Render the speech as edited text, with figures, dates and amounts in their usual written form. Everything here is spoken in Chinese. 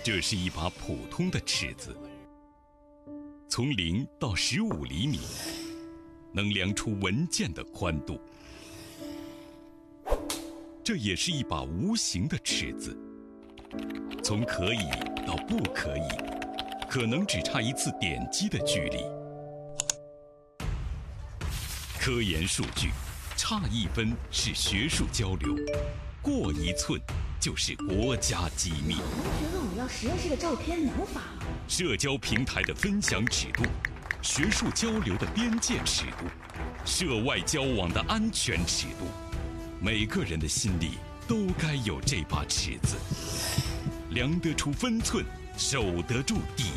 这是一把普通的尺子，从0到15厘米，能量出文件的宽度。这也是一把无形的尺子，从可以到不可以，可能只差一次点击的距离。科研数据，差1分是学术交流，过1寸就是国家机密。 同学问我要实验室的照片，能发吗？ 社交平台的分享尺度，学术交流的边界尺度，涉外交往的安全尺度，每个人的心里都该有这把尺子，量得出分寸，守得住底